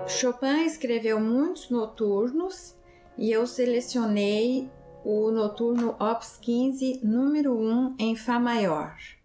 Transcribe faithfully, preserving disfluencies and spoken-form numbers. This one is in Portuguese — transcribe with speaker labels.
Speaker 1: Chopin escreveu muitos noturnos e eu selecionei o noturno Opus quinze, número um, em Fá maior.